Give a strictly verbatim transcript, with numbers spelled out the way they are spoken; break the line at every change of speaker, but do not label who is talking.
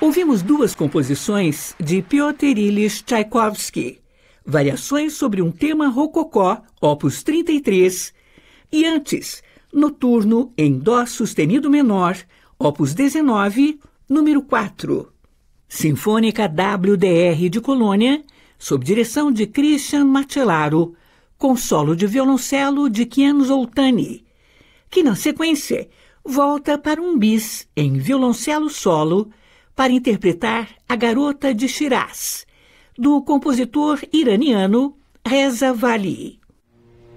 Ouvimos duas composições de Piotr Ilyich Tchaikovsky, Variações sobre um tema rococó, opus trinta e três, e antes, Noturno em Dó sustenido menor, opus dezenove, número quatro. Sinfônica W D R de Colônia, sob direção de Christian Macellaro, com solo de violoncelo de Kian Zoltani, que na sequência volta para um bis em violoncelo solo para interpretar A Garota de Shiraz, do compositor iraniano Reza Vali.